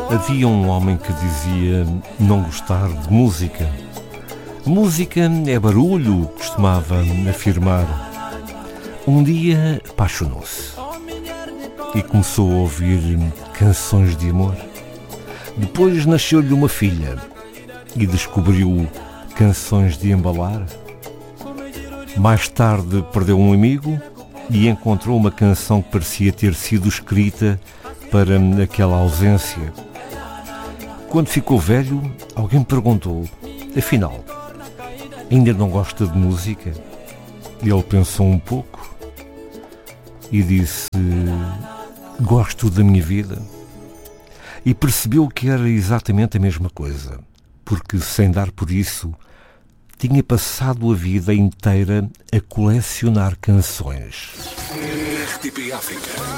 Havia um homem que dizia não gostar de música. Música é barulho, costumava afirmar. Um dia apaixonou-se e começou a ouvir canções de amor. Depois nasceu-lhe uma filha e descobriu canções de embalar. Mais tarde perdeu um amigo e encontrou uma canção que parecia ter sido escrita para aquela ausência. Quando ficou velho, alguém perguntou: afinal, ainda não gosta de música? Ele pensou um pouco e disse: gosto da minha vida. E percebeu que era exatamente a mesma coisa, porque, sem dar por isso, tinha passado a vida inteira a colecionar canções. RTP África.